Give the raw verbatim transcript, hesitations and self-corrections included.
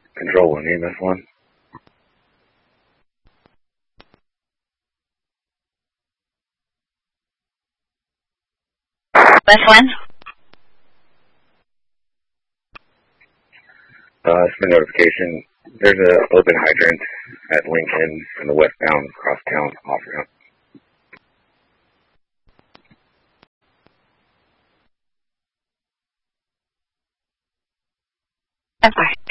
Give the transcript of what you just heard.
Control one, E M S one. This one? Uh, it's my notification. There's an open hydrant at Lincoln in the westbound crosstown off ramp. Okay.